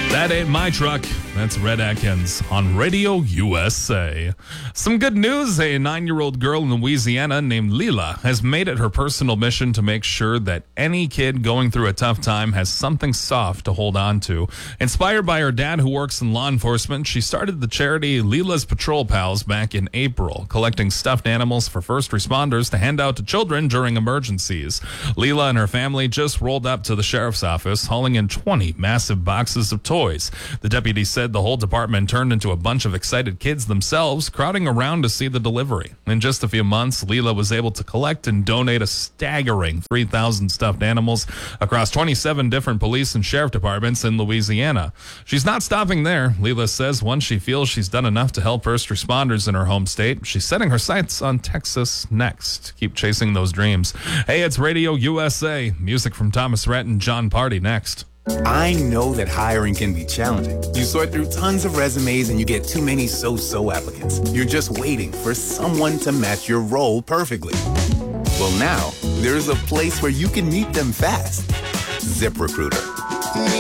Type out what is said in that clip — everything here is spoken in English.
That ain't my truck. That's Red Atkins on Radio USA. Some good news. A 9-year-old girl in Louisiana named Lila has made it her personal mission to make sure that any kid going through a tough time has something soft to hold on to. Inspired by her dad, who works in law enforcement, she started the charity Lila's Patrol Pals back in April, collecting stuffed animals for first responders to hand out to children during emergencies. Lila and her family just rolled up to the sheriff's office, hauling in 20 massive boxes of toys. The deputy said the whole department turned into a bunch of excited kids themselves, crowding around to see the delivery. In just a few months, Lila was able to collect and donate a staggering 3,000 stuffed animals across 27 different police and sheriff departments in Louisiana. She's not stopping there. Lila says once she feels she's done enough to help first responders in her home state, she's setting her sights on Texas next. Keep chasing those dreams. Hey, it's Radio USA. Music from Thomas Rhett and John Party next. I know that hiring can be challenging. You sort through tons of resumes and you get too many so-so applicants. You're just waiting for someone to match your role perfectly. Well, now, there's a place where you can meet them fast. ZipRecruiter.